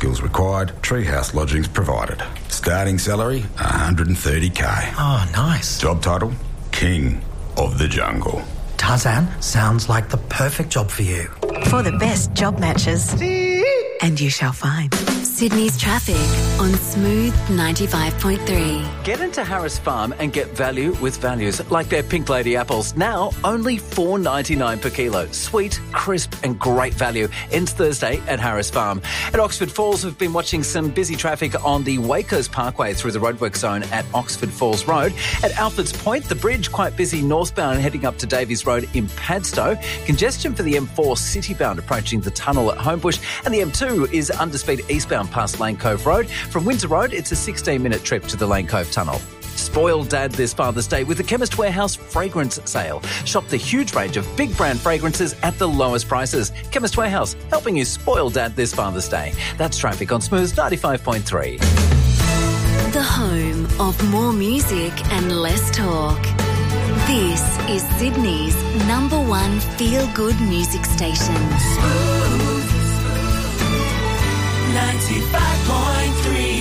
skills required, treehouse lodgings provided. Starting salary, $130K. Oh, nice. Job title, King of the Jungle. Tarzan, sounds like the perfect job for you. For the best job matches. And you shall find. Sydney's traffic on Smooth 95.3. Get into Harris Farm and get value with values, like their Pink Lady apples, now only $4.99 per kilo. Sweet, crisp and great value. Ends Thursday at Harris Farm. At Oxford Falls, we've been watching some busy traffic on the Wacos Parkway through the roadwork zone at Oxford Falls Road. At Alfred's Point, the bridge quite busy northbound heading up to Davies Road in Padstow. Congestion for the M4 citybound approaching the tunnel at Homebush, and the M2 is underspeed eastbound past Lane Cove Road. From Windsor Road, it's a 16-minute trip to the Lane Cove Tunnel. Spoil Dad this Father's Day with the Chemist Warehouse fragrance sale. Shop the huge range of big brand fragrances at the lowest prices. Chemist Warehouse, helping you spoil Dad this Father's Day. That's traffic on Smooth 95.3. The home of more music and less talk. This is Sydney's #1 feel-good music station. Smooth 95.3.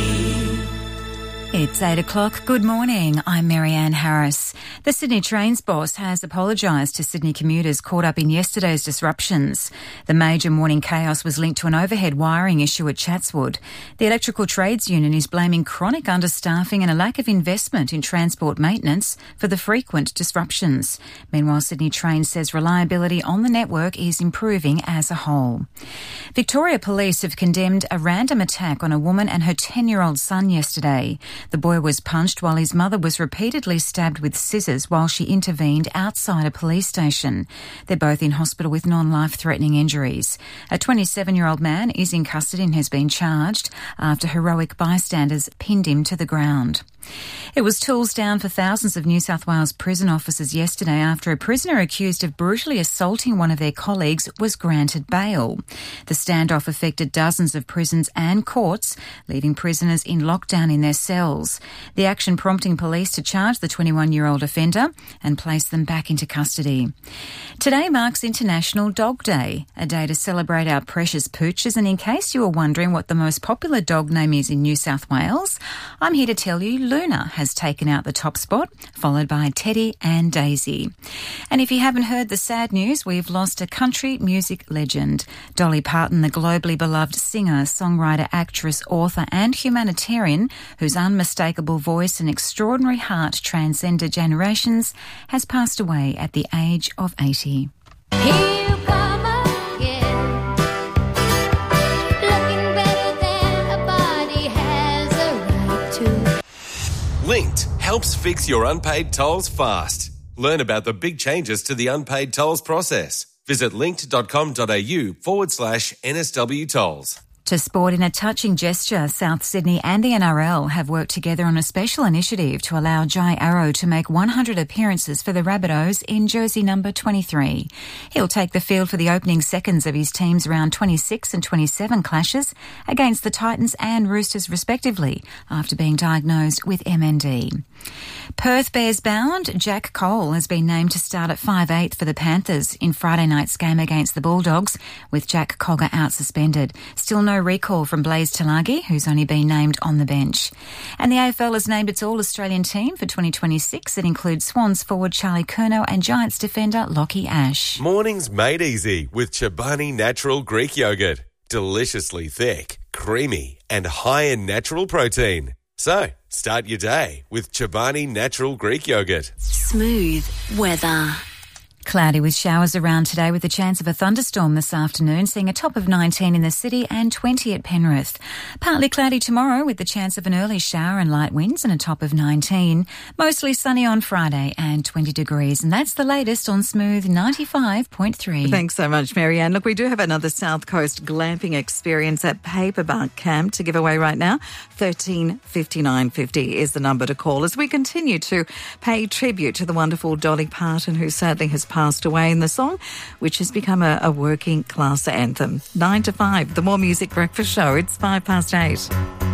It's 8 o'clock. Good morning. I'm Marianne Harris. The Sydney Trains boss has apologised to Sydney commuters caught up in yesterday's disruptions. The major morning chaos was linked to an overhead wiring issue at Chatswood. The Electrical Trades Union is blaming chronic understaffing and a lack of investment in transport maintenance for the frequent disruptions. Meanwhile, Sydney Trains says reliability on the network is improving as a whole. Victoria Police have condemned a random attack on a woman and her 10-year-old son yesterday. The boy was punched while his mother was repeatedly stabbed with scissors while she intervened outside a police station. They're both in hospital with non-life-threatening injuries. A 27-year-old man is in custody and has been charged after heroic bystanders pinned him to the ground. It was tools down for thousands of New South Wales prison officers yesterday after a prisoner accused of brutally assaulting one of their colleagues was granted bail. The standoff affected dozens of prisons and courts, leaving prisoners in lockdown in their cells. The action prompting police to charge the 21-year-old offender and place them back into custody. Today marks International Dog Day, a day to celebrate our precious pooches, and in case you were wondering what the most popular dog name is in New South Wales, I'm here to tell you Luna has taken out the top spot, followed by Teddy and Daisy. And if you haven't heard the sad news, we've lost a country music legend. Dolly Parton, the globally beloved singer, songwriter, actress, author and humanitarian, whose unmistakable voice and extraordinary heart transcended generations, has passed away at the age of 80. He'll come again, looking better than a body has a right to. Linked helps fix your unpaid tolls fast. Learn about the big changes to the unpaid tolls process. Visit linked.com.au/NSW tolls. To sport, in a touching gesture, South Sydney and the NRL have worked together on a special initiative to allow Jai Arrow to make 100 appearances for the Rabbitohs in jersey number 23. He'll take the field for the opening seconds of his team's round 26 and 27 clashes against the Titans and Roosters respectively after being diagnosed with MND. Perth Bears bound Jack Cole has been named to start at 5'8" for the Panthers in Friday night's game against the Bulldogs, with Jack Cogger out suspended. Still no recall from Blaze Talagi, who's only been named on the bench. And the AFL has named its All-Australian team for 2026. It includes Swans forward Charlie Curnow and Giants defender Lockie Ash. Mornings made easy with Chobani Natural Greek Yogurt. Deliciously thick, creamy and high in natural protein. So, start your day with Chobani Natural Greek Yogurt. Smooth weather. Cloudy with showers around today with a chance of a thunderstorm this afternoon, seeing a top of 19 in the city and 20 at Penrith. Partly cloudy tomorrow with the chance of an early shower and light winds and a top of 19. Mostly sunny on Friday and 20 degrees. And that's the latest on Smooth 95.3. Thanks so much, Marianne. Look, we do have another South Coast glamping experience at Paperbark Camp to give away right now. 135950 is the number to call as we continue to pay tribute to the wonderful Dolly Parton, who sadly has passed away in the song, which has become a working class anthem. 9 to 5, the More Music Breakfast Show. It's 8:05.